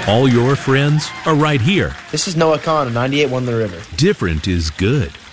All your friends are right here. This is Noah Kahn of 98.1 The River. Different is good.